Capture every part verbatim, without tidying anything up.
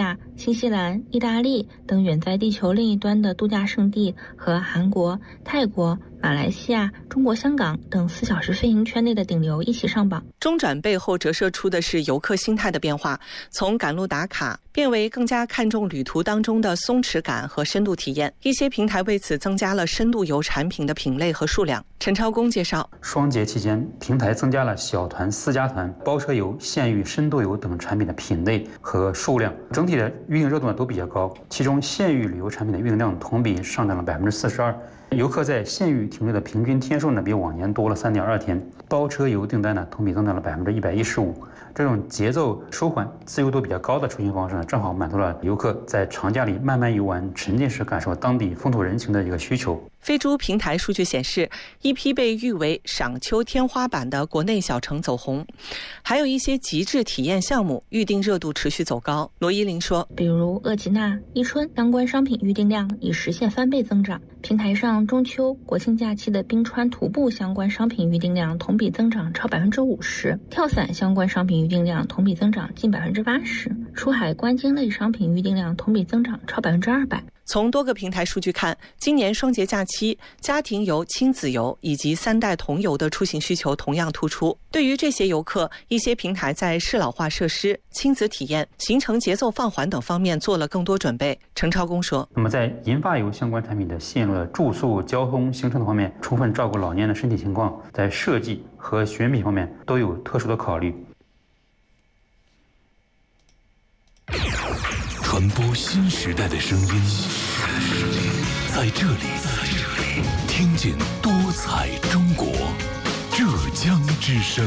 亚、新西兰、意大利等远在地球另一端的度假胜地和韩国、泰国、马来西亚、中国香港等四小时飞行圈内的顶流一起上榜。 中转背后折射出的是游客心态的变化，从赶路打卡变为更加看重旅途当中的松弛感和深度体验。一些平台为此增加了深度游产品的品类和数量。陈超公介绍， 双节期间，平台增加了小团、私家团、包车游、县域深度游等产品的品类和数量，整体的预订热度都比较高。其中县域旅游产品的预订量同比上涨了百分之四十二。游客在县域停留的平均天数呢，比往年多了三点二天。包车游订单呢，同比增长了百分之一百一十五。这种节奏舒缓、自由度比较高的出行方式呢，正好满足了游客在长假里慢慢游玩、沉浸式感受当地风土人情的一个需求。 飞猪平台数据显示，一批被誉为赏秋天花板的国内小城走红，还有一些极致体验项目预订热度持续走高。罗依林说， 比如厄吉纳、伊春相关商品预订量已实现翻倍增长。平台上中秋、国庆假期的冰川徒步相关商品预订量同比增长超百分之五十，跳伞相关商品预订量同比增长近百分之八十，出海观鲸类商品预订量同比增长超百分之二百。 从多个平台数据看，今年双节假期、家庭游、亲子游以及三代同游的出行需求同样突出。对于这些游客，一些平台在适老化设施、亲子体验、行程节奏放缓等方面做了更多准备。程超公说， 那么在银发游相关产品的线路的住宿、交通、行程方面，充分照顾老年人的身体情况，在设计和选品方面都有特殊的考虑。 传播新时代的声音，在这里听见多彩中国，浙江之声。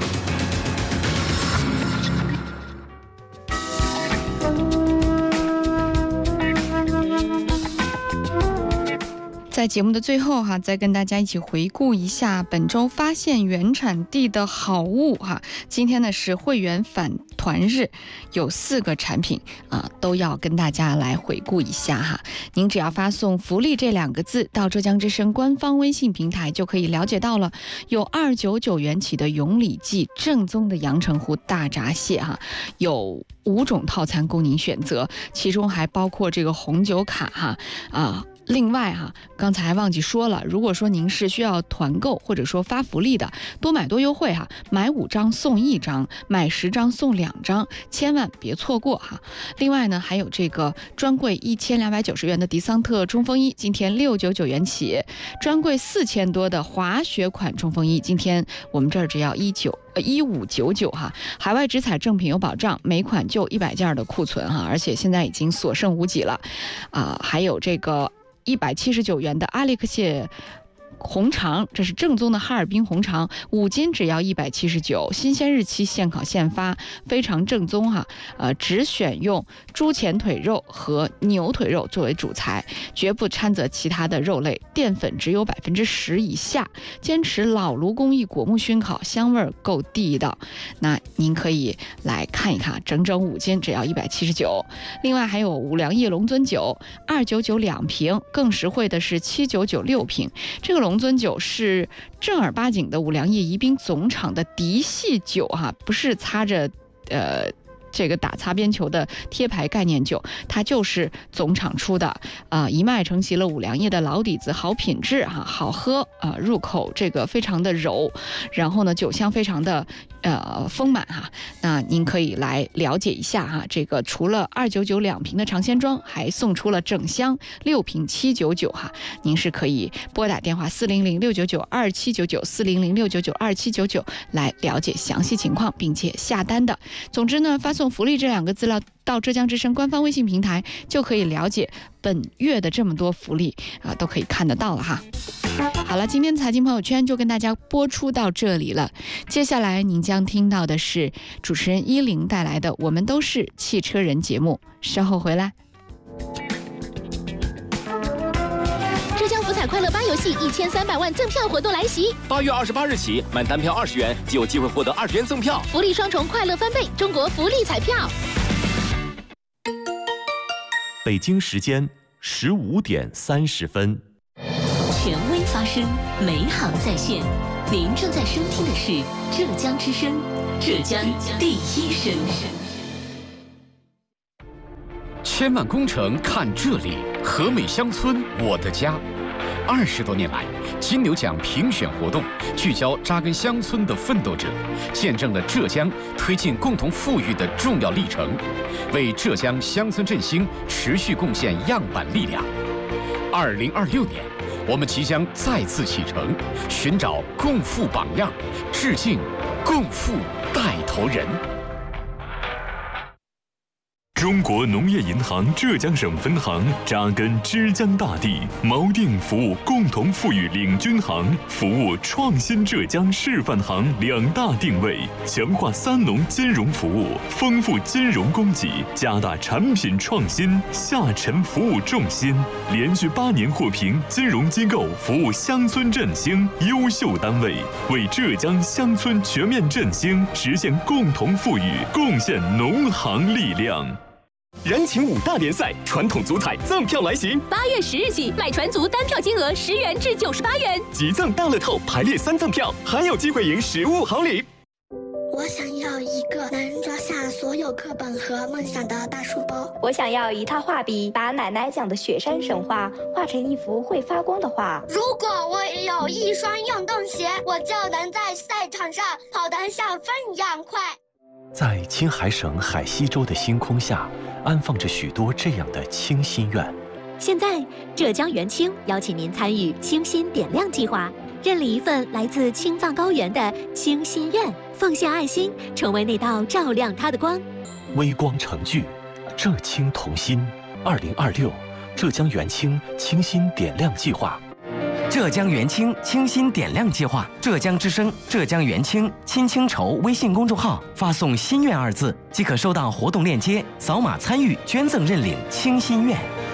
在节目的最后哈，再跟大家一起回顾一下本周发现原产地的好物哈。今天呢是会员返团日，有四个产品啊都要跟大家来回顾一下哈。您只要发送福利这两个字到浙江之声官方微信平台，就可以了解到了。有二百九十九元起的永礼记正宗的阳澄湖大闸蟹哈，有五种套餐供您选择，其中还包括这个红酒卡哈啊。另外哈，刚才忘记说了，如果说您是需要团购或者说发福利的，多买多优惠哈，买五张送一张，买十张送两张，千万别错过哈。另外呢，还有这个专柜一千两百九十元的迪桑特冲锋衣，今天六百九十九元起；专柜四千多的滑雪款冲锋衣，今天我们这儿只要一九。呃，一五九九哈，海外直采正品有保障，每款就一百件的库存哈，而且现在已经所剩无几了，啊、呃，还有这个一百七十九元的阿列克谢红肠，这是正宗的哈尔滨红肠，五斤只要一百七十九，新鲜日期现烤现发，非常正宗哈。呃，只选用猪前腿肉和牛腿肉作为主材，绝不掺杂其他的肉类，淀粉只有百分之十以下，坚持老炉工艺果木熏烤，香味够地道。那您可以来看一看，整整五斤只要一百七十九。另外还有五粮液龙尊酒，二九九两瓶，更实惠的是七九九六瓶。这个龙尊酒是正儿八经的五粮液宜宾总厂的嫡系酒哈，不是擦着呃这个打擦边球的贴牌概念酒，它就是总厂出的啊、呃，一脉承袭了五粮液的老底子，好品质哈，好喝啊、呃，入口这个非常的柔，然后呢酒香非常的呃丰满哈。那您可以来了解一下哈，这个除了二九九两瓶的尝鲜装，还送出了整箱六瓶七九九哈，您是可以拨打电话四零零六九九二七九九四零零六九九二七九九来了解详细情况，并且下单的。总之呢，发送福利这两个资料到浙江之声官方微信平台，就可以了解本月的这么多福利啊、呃，都可以看得到了哈。好了，今天财经朋友圈就跟大家播出到这里了。接下来您将听到的是主持人依林带来的《我们都是汽车人》节目，稍后回来。 浙江福彩快乐八游戏一千三百万赠票活动来袭， 八月二十八日起，满单票二十元就有机会获得二十元赠票， 福利双重，快乐翻倍！中国福利彩票。 北京时间十五点三十分。 权威发声，美好在线。您正在收听的是浙江之声，浙江第一声。 千万工程看这里，和美乡村我的家。二十多年来，金牛奖评选活动聚焦扎根乡村的奋斗者，见证了浙江推进共同富裕的重要历程，为浙江乡村振兴持续贡献样板力量。二零二六年，我们即将再次启程，寻找共富榜样，致敬共富带头人。 中国农业银行浙江省分行扎根之江大地，锚定服务共同富裕领军行、服务创新浙江示范行两大定位，强化三农金融服务，丰富金融供给，加大产品创新，下沉服务重心，连续八年获评金融机构服务乡村振兴优秀单位，为浙江乡村全面振兴实现共同富裕贡献农行力量。 人情五大联赛，传统足彩赠票来袭。 八月十日起，买船足单票金额十元至九十八元， 即赠大乐透排列三赠票，还有机会赢实物好礼。 我想要一个能装下所有课本和梦想的大书包。 我想要一套画笔，把奶奶讲的雪山神话画成一幅会发光的画。 如果我有一双运动鞋，我就能在赛场上跑得像风一样快。 在青海省海西州的星空下，安放着许多这样的清心愿。 现在，浙江元清邀请您参与清心点亮计划，认领一份来自青藏高原的清心愿，奉献爱心，成为那道照亮它的光。 微光成炬，浙青同心。二零二六，浙江元清清心点亮计划。 浙江元清清心点亮计划，浙江之声、浙江元清亲清筹微信公众号发送“心愿”二字，即可收到活动链接，扫码参与捐赠认领清心愿。